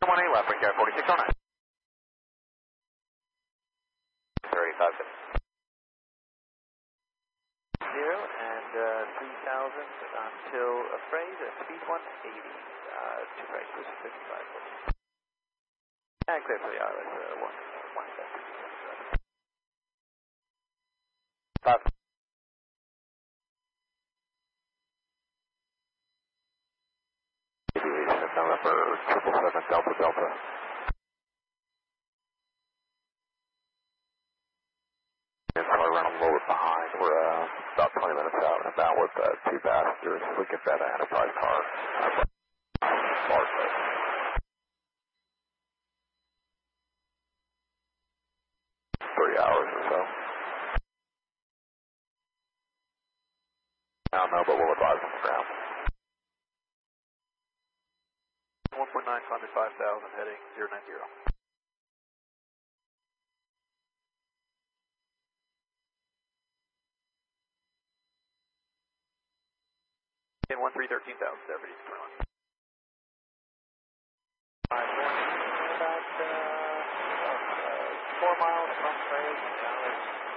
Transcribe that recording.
18 left, Brickyard 4609. 35. 0 and 3000 until appraise at speed 180. To appraise was 55. And clear for the ILS 1. 5. Aviation November 777 Delta Delta. And so I run a little bit behind. We're about 20 minutes out and about with 2 passengers. We get that Enterprise car. Largely. Hours or so. I don't know, but we'll advise on the ground. 1.9 funded 5,000 heading 090. And 1313,000 deputies 21. About 4 miles from Prague.